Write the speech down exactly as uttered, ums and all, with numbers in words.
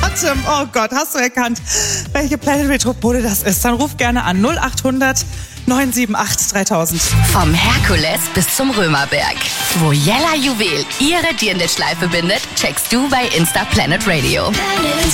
Bottom. Oh Gott, hast du erkannt, welche Planet Metropole das ist? Dann ruf gerne an null acht hundert neun sieben acht dreitausend. Vom Herkules bis zum Römerberg. Wo Jella Juwel ihre Dirndl-Schleife bindet, checkst du bei Insta Planet Radio.